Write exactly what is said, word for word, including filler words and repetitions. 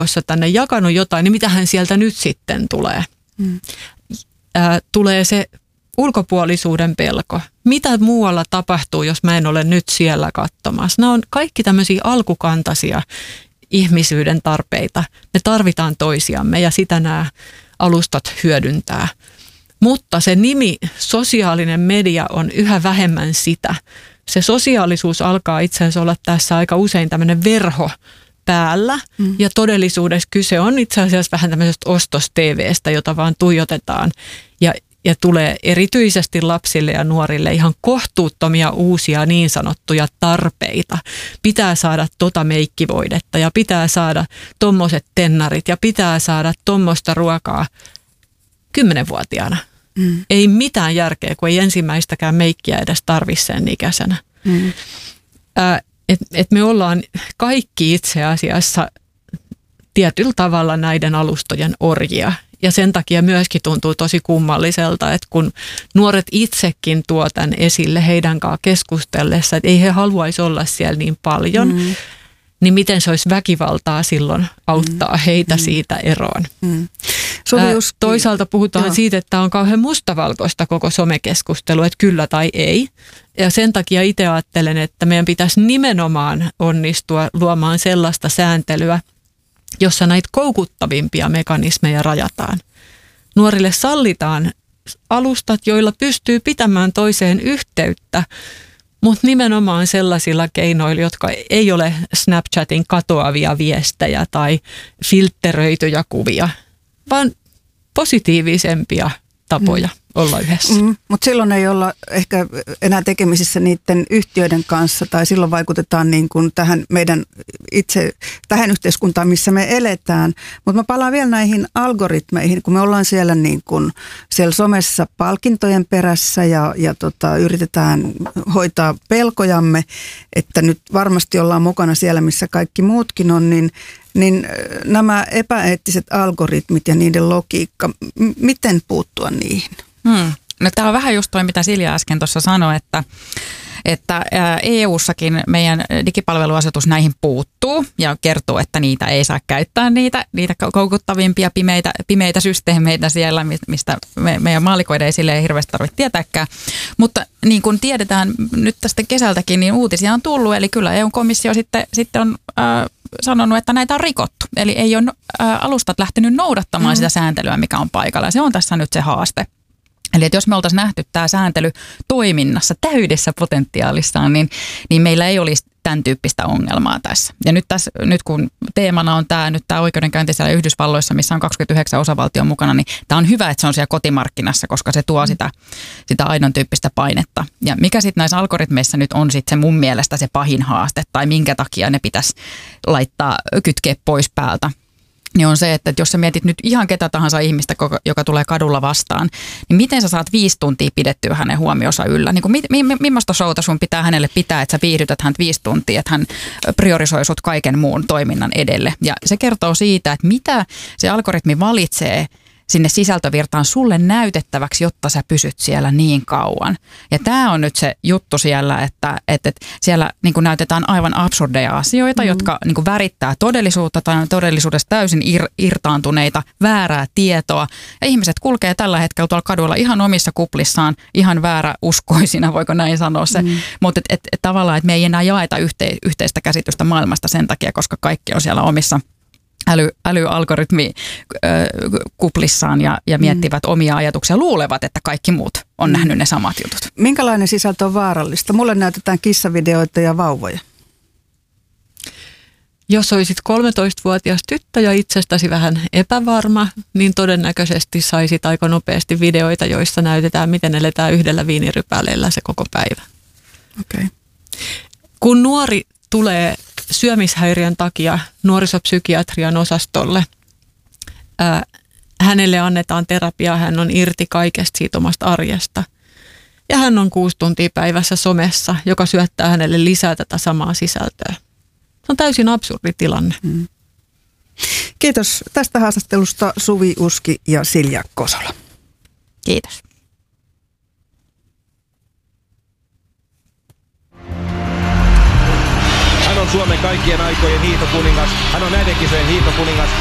verkossa tänne jakanut jotain, niin mitähän sieltä nyt sitten tulee? Mm. Ää, tulee se ulkopuolisuuden pelko. Mitä muualla tapahtuu, jos mä en ole nyt siellä katsomassa? Nämä on kaikki tämmöisiä alkukantaisia ihmisyyden tarpeita. Me tarvitaan toisiamme ja sitä nämä alustat hyödyntää. Mutta se nimi sosiaalinen media on yhä vähemmän sitä. Se sosiaalisuus alkaa itse asiassa olla tässä aika usein tämmöinen verho päällä. Mm. Ja todellisuudessa kyse on itse asiassa vähän tämmöisestä ostos-T V:stä, jota vaan tuijotetaan. Ja, ja tulee erityisesti lapsille ja nuorille ihan kohtuuttomia uusia niin sanottuja tarpeita. Pitää saada tota meikkivoidetta ja pitää saada tommoset tennarit ja pitää saada tommosta ruokaa kymmenenvuotiaana. Mm. Ei mitään järkeä, kun ei ensimmäistäkään meikkiä edes tarvitse sen ikäisenä. Mm. Äh, et, et me ollaan kaikki itse asiassa tietyllä tavalla näiden alustojen orjia. Ja sen takia myöskin tuntuu tosi kummalliselta, että kun nuoret itsekin tuo tämän esille heidän kanssaan keskustellessa, että ei he haluaisi olla siellä niin paljon, mm. niin miten se olisi väkivaltaa silloin auttaa mm. heitä mm. siitä eroon. Mm. Ää, toisaalta puhutaan Joo. siitä, että on kauhean mustavalkoista koko somekeskustelu, että kyllä tai ei. Ja sen takia itse ajattelen, että meidän pitäisi nimenomaan onnistua luomaan sellaista sääntelyä, jossa näitä koukuttavimpia mekanismeja rajataan. Nuorille sallitaan alustat, joilla pystyy pitämään toiseen yhteyttä, mutta nimenomaan sellaisilla keinoilla, jotka ei ole Snapchatin katoavia viestejä tai filtteröityjä kuvia, vaan positiivisempia tapoja mm. olla yhdessä. Mm, mutta silloin ei olla ehkä enää tekemisissä niiden yhtiöiden kanssa tai silloin vaikutetaan niin kuin tähän meidän itse, tähän yhteiskuntaan, missä me eletään. Mutta mä palaan vielä näihin algoritmeihin, kun me ollaan siellä, niin kuin, siellä somessa palkintojen perässä ja, ja tota, yritetään hoitaa pelkojamme, että nyt varmasti ollaan mukana siellä, missä kaikki muutkin on, niin niin nämä epäeettiset algoritmit ja niiden logiikka, m- miten puuttua niihin? Hmm. No tämä on vähän just toi, mitä Silja äsken tuossa sanoi, että, että E U-sakin meidän digipalveluasetus näihin puuttuu ja kertoo, että niitä ei saa käyttää, niitä, niitä koukuttavimpia pimeitä, pimeitä systeemeitä siellä, mistä me, meidän maalikoiden ei silleen hirveästi tarvitse tietääkään. Mutta niin kuin tiedetään nyt tästä kesältäkin, niin uutisia on tullut, eli kyllä E U-komissio sitten, sitten on äh, sanonut, että näitä on rikottu. Eli ei ole äh, alustat lähtenyt noudattamaan mm-hmm. sitä sääntelyä, mikä on paikalla. Ja se on tässä nyt se haaste. Eli että jos me oltaisiin nähty tämä sääntely toiminnassa täydessä potentiaalissaan, niin, niin meillä ei olisi tämän tyyppistä ongelmaa tässä. Ja nyt, tässä, nyt kun teemana on tämä, nyt tämä oikeudenkäynti siellä Yhdysvalloissa, missä on kaksikymmentäyhdeksän osavaltion mukana, niin tämä on hyvä, että se on siellä kotimarkkinassa, koska se tuo sitä, sitä aidon tyyppistä painetta. Ja mikä sitten näissä algoritmeissa nyt on sitten se mun mielestä se pahin haaste, tai minkä takia ne pitäisi laittaa, kytkeä pois päältä, niin on se, että jos sä mietit nyt ihan ketä tahansa ihmistä, joka tulee kadulla vastaan, niin miten sä saat viisi tuntia pidettyä hänen huomionsa yllä? Niin kuin, mi, mi, millaista showta sun pitää hänelle pitää, että sä viihdytät häntä viisi tuntia, että hän priorisoi sut kaiken muun toiminnan edelle. Ja se kertoo siitä, että mitä se algoritmi valitsee sinne sisältövirtaan sulle näytettäväksi, jotta sä pysyt siellä niin kauan. Ja tämä on nyt se juttu siellä, että, että, että siellä niin kuin näytetään aivan absurdeja asioita, mm. jotka niin kuin värittää todellisuutta tai on todellisuudessa täysin ir, irtaantuneita, väärää tietoa. Ja ihmiset kulkee tällä hetkellä tuolla kadulla ihan omissa kuplissaan, ihan väärä uskoisina, voiko näin sanoa se. Mm. Mutta et, et, et, tavallaan, että me ei enää jaeta yhte, yhteistä käsitystä maailmasta sen takia, koska kaikki on siellä omissa Äly, älyalgoritmi äh, kuplissaan ja, ja miettivät mm. omia ajatuksia, luulevat, että kaikki muut on mm. nähnyt ne samat jutut. Minkälainen sisältö on vaarallista? Mulle näytetään kissavideoita ja vauvoja. Jos olisit kolmetoistavuotias tyttö ja itsestäsi vähän epävarma, niin todennäköisesti saisit aika nopeasti videoita, joissa näytetään, miten eletään yhdellä viinirypäleellä se koko päivä. Okay. Kun nuori tulee syömishäiriön takia nuorisopsykiatrian osastolle, ää, hänelle annetaan terapiaa, hän on irti kaikesta siitä omasta arjesta. Ja hän on kuusi tuntia päivässä somessa, joka syöttää hänelle lisää tätä samaa sisältöä. Se on täysin absurdi tilanne. Mm. Kiitos tästä haastattelusta Suvi Uski ja Silja Kosola. Kiitos. Suomen kaikkien aikojen hiihtokuningas. Hän on näiden kisojen hiihtokuningas.